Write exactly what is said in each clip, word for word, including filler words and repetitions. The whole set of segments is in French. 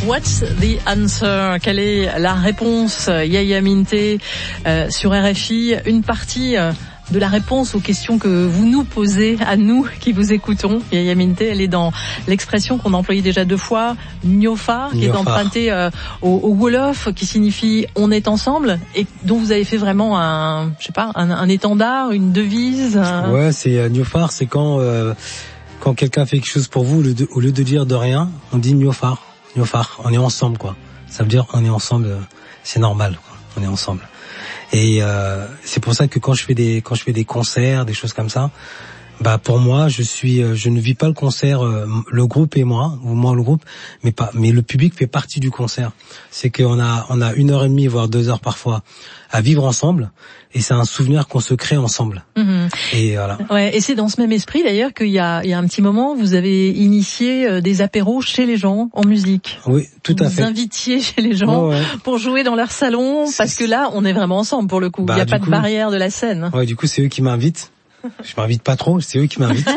What's the answer? Quelle est la réponse? Yaya Minté euh, sur R F I. Une partie euh, de la réponse aux questions que vous nous posez, à nous qui vous écoutons. Yaya Minté, elle est dans l'expression qu'on a employée déjà deux fois, Niofar, qui est empruntée euh, au, au Wolof, qui signifie on est ensemble, et dont vous avez fait vraiment un, je sais pas, un, un étendard, une devise. Un... Ouais, c'est euh, Niofar, c'est quand euh, quand quelqu'un fait quelque chose pour vous, au lieu de, au lieu de dire de rien, on dit Niofar. Niofar, on est ensemble, quoi. Ça veut dire on est ensemble, c'est normal, quoi. On est ensemble. Et euh, c'est pour ça que quand je fais des quand je fais des concerts, des choses comme ça, bah pour moi, je suis je ne vis pas le concert euh, le groupe et moi, ou moi le groupe, mais pas mais le public fait partie du concert. C'est qu'on a on a une heure et demie voire deux heures parfois à vivre ensemble, et c'est un souvenir qu'on se crée ensemble. Mmh. Et voilà. Ouais, et c'est dans ce même esprit d'ailleurs qu'il y a il y a un petit moment, vous avez initié des apéros chez les gens en musique. Oui, tout à vous fait. Vous invitiez chez les gens oh, ouais. pour jouer dans leur salon, parce que là, on est vraiment ensemble pour le coup. Bah, il n'y a pas coup, de barrière de la scène. Ouais, du coup, c'est eux qui m'invitent. Je m'invite pas trop, c'est eux qui m'invitent.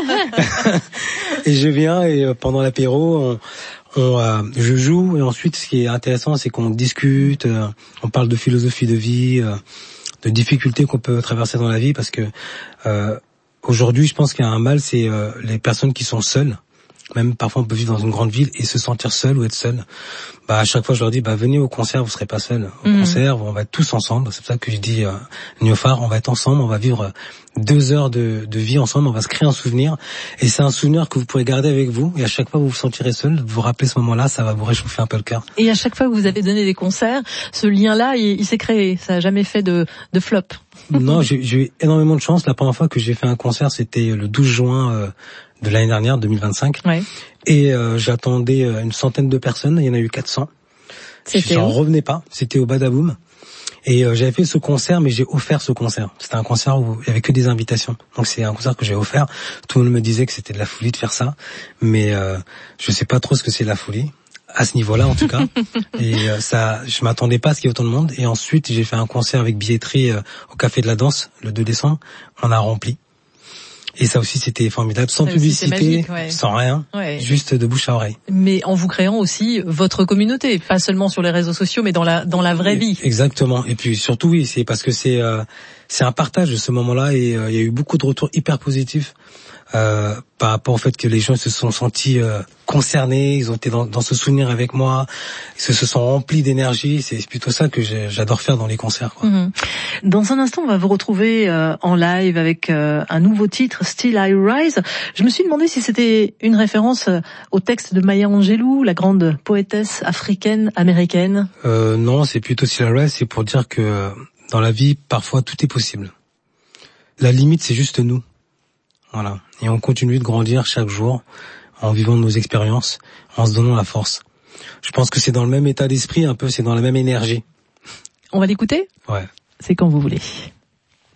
Et je viens, et euh, pendant l'apéro, on, on euh, je joue, et ensuite, ce qui est intéressant, c'est qu'on discute, euh, on parle de philosophie de vie, euh, de difficultés qu'on peut traverser dans la vie, parce que euh, aujourd'hui, je pense qu'il y a un mal, c'est euh, les personnes qui sont seules. Même parfois on peut vivre dans une grande ville et se sentir seul ou être seul. Bah à chaque fois je leur dis bah venez au concert, vous serez pas seul. Au mmh. concert, on va être tous ensemble. C'est pour ça que je dis euh, Niofar, on va être ensemble, on va vivre deux heures de, de vie ensemble, on va se créer un souvenir, et c'est un souvenir que vous pourrez garder avec vous, et à chaque fois que vous vous sentirez seul, vous vous rappelez ce moment-là, ça va vous réchauffer un peu le cœur. Et à chaque fois que vous avez donné des concerts, ce lien-là, il, il s'est créé, ça a jamais fait de, de flop. Non, j'ai, j'ai eu énormément de chance. La première fois que j'ai fait un concert, c'était le douze juin euh, de l'année dernière, deux mille vingt-cinq. Ouais. Et euh, j'attendais une centaine de personnes, il y en a eu quatre cents. C'était J'en revenais pas, c'était au Badaboum. Et euh, j'avais fait ce concert, mais j'ai offert ce concert. C'était un concert où il y avait que des invitations. Donc c'est un concert que j'ai offert. Tout le monde me disait que c'était de la folie de faire ça, mais euh, je sais pas trop ce que c'est de la folie. À ce niveau-là, en tout cas. Et euh, ça, je m'attendais pas à ce qu'il y ait autant de monde. Et ensuite, j'ai fait un concert avec billetterie euh, au Café de la Danse le deux décembre. On a rempli. Et ça aussi, c'était formidable, sans ça publicité, magique, ouais. sans rien, ouais. juste de bouche à oreille. Mais en vous créant aussi votre communauté, pas seulement sur les réseaux sociaux, mais dans la dans la vraie vie. Exactement. Et puis surtout, oui, c'est parce que c'est euh, c'est un partage de ce moment-là, et euh, il y a eu beaucoup de retours hyper positifs euh, par rapport au fait que les gens se sont sentis euh, concernés, ils ont été dans, dans ce souvenir avec moi, ils se, se sont remplis d'énergie. C'est plutôt ça que j'adore faire dans les concerts, quoi. Mmh. Dans un instant, on va vous retrouver euh, en live avec euh, un nouveau titre, Still I Rise. Je me suis demandé si c'était une référence au texte de Maya Angelou, la grande poétesse africaine américaine. Euh, non, c'est plutôt Still I Rise, c'est pour dire que dans la vie, parfois, tout est possible. La limite, c'est juste nous. Voilà. Et on continue de grandir chaque jour en vivant nos expériences, en se donnant la force. Je pense que c'est dans le même état d'esprit, un peu, c'est dans la même énergie. On va l'écouter ? Ouais. C'est quand vous voulez.